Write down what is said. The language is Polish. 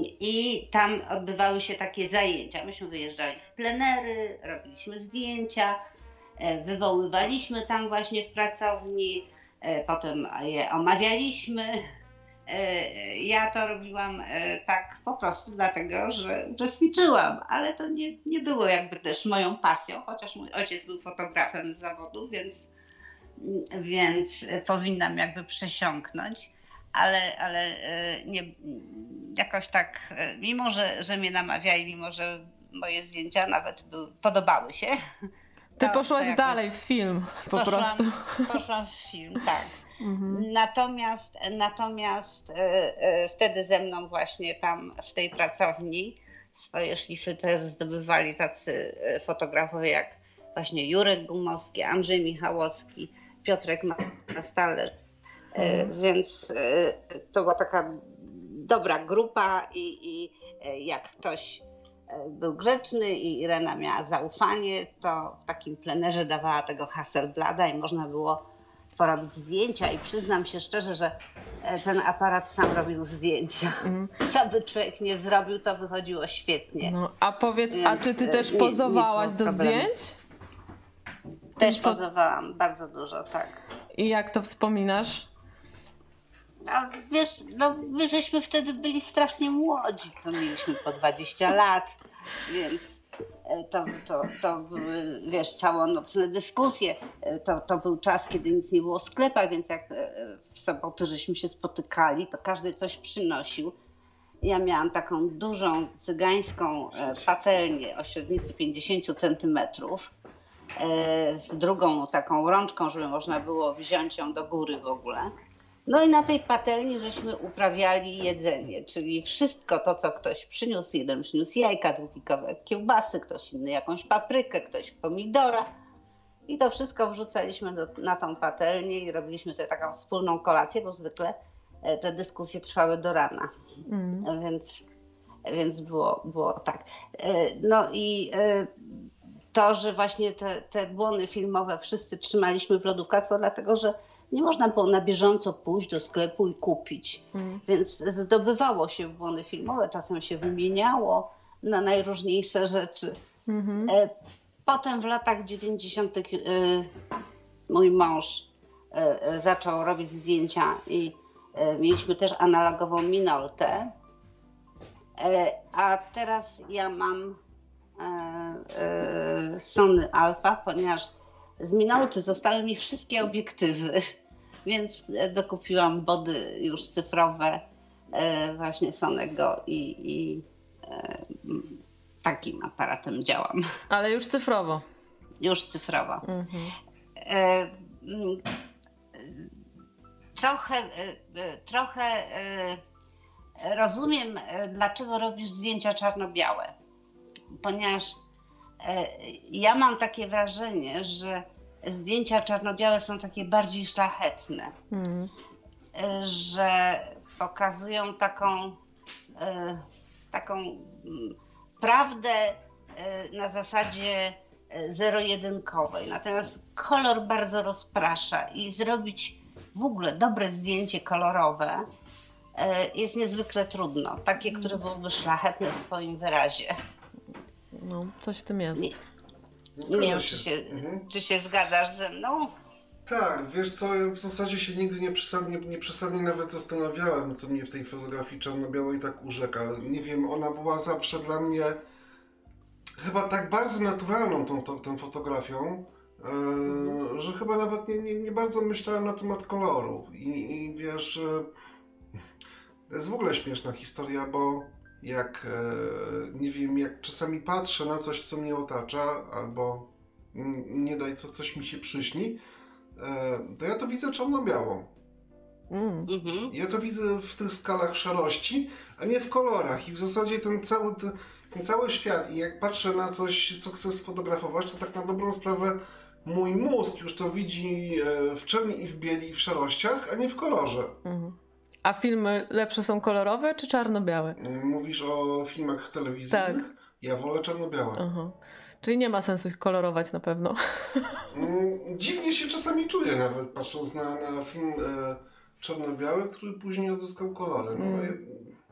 I tam odbywały się takie zajęcia. Myśmy wyjeżdżali w plenery, robiliśmy zdjęcia, wywoływaliśmy tam właśnie w pracowni, potem je omawialiśmy. Ja to robiłam tak po prostu dlatego, że uczestniczyłam, ale to nie było jakby też moją pasją, chociaż mój ojciec był fotografem z zawodu, więc powinnam jakby przesiąknąć, ale nie, jakoś tak, mimo że mnie namawiali, mimo że moje zdjęcia nawet podobały się. Ty poszłaś jakoś dalej w film po prostu. Poszłam w film, tak. Natomiast wtedy ze mną właśnie tam w tej pracowni swoje szlify też zdobywali tacy fotografowie jak właśnie Jurek Gumowski, Andrzej Michałowski, Piotrek Mastalerz. Więc to była taka dobra grupa i jak ktoś był grzeczny i Irena miała zaufanie, to w takim plenerze dawała tego Hasselblada i można było porobić zdjęcia i przyznam się szczerze, że ten aparat sam robił zdjęcia. Co by człowiek nie zrobił, to wychodziło świetnie. No, a powiedz, a czy ty też pozowałaś do zdjęć? Też pozowałam bardzo dużo, tak. I jak to wspominasz? A wiesz, my żeśmy wtedy byli strasznie młodzi, to mieliśmy po 20 lat, więc to były, wiesz, całonocne dyskusje. To był czas, kiedy nic nie było w sklepach, więc jak w soboty żeśmy się spotykali, to każdy coś przynosił. Ja miałam taką dużą cygańską patelnię o średnicy 50 centymetrów z drugą taką rączką, żeby można było wziąć ją do góry w ogóle. No i na tej patelni żeśmy uprawiali jedzenie, czyli wszystko to, co ktoś przyniósł. Jeden przyniósł jajka, drugi kawałek kiełbasy, ktoś inny jakąś paprykę, ktoś pomidora. I to wszystko wrzucaliśmy na tą patelnię i robiliśmy sobie taką wspólną kolację, bo zwykle te dyskusje trwały do rana. Więc było tak. No i to, że właśnie te błony filmowe wszyscy trzymaliśmy w lodówkach, to dlatego, że nie można było na bieżąco pójść do sklepu i kupić. Więc zdobywało się błony filmowe, czasem się wymieniało na najróżniejsze rzeczy. Potem w latach 90. Mój mąż zaczął robić zdjęcia i mieliśmy też analogową Minoltę. A teraz ja mam Sony Alpha, ponieważ z Minolty zostały mi wszystkie obiektywy, więc dokupiłam body już cyfrowe właśnie Sonego i takim aparatem działam. Ale już cyfrowo. Już cyfrowo. Trochę rozumiem, dlaczego robisz zdjęcia czarno-białe, ponieważ ja mam takie wrażenie, że zdjęcia czarno-białe są takie bardziej szlachetne, że pokazują taką prawdę na zasadzie zero-jedynkowej. Natomiast kolor bardzo rozprasza i zrobić w ogóle dobre zdjęcie kolorowe jest niezwykle trudno. Takie, które byłoby szlachetne w swoim wyrazie. No, coś w tym jest. Nie wiem, czy się zgadzasz ze mną? Tak, wiesz co, ja w zasadzie się nigdy nie przesadnie nawet zastanawiałem, co mnie w tej fotografii czarno-białej tak urzeka. Nie wiem, ona była zawsze dla mnie chyba tak bardzo naturalną tą fotografią, że chyba nawet nie bardzo myślałem na temat kolorów. I wiesz, to jest w ogóle śmieszna historia, bo nie wiem, jak czasami patrzę na coś, co mnie otacza, albo nie daj coś mi się przyśni, to ja to widzę czarno-białą. Ja to widzę w tych skalach szarości, a nie w kolorach. I w zasadzie ten cały świat, i jak patrzę na coś, co chcę sfotografować, to tak na dobrą sprawę mój mózg już to widzi w czerni i w bieli i w szarościach, a nie w kolorze. A filmy lepsze są kolorowe czy czarno-białe? Mówisz o filmach telewizyjnych? Tak. Ja wolę czarno-białe. Czyli nie ma sensu ich kolorować na pewno. Dziwnie się czasami czuję nawet patrząc na film czarno-biały, który później odzyskał kolory.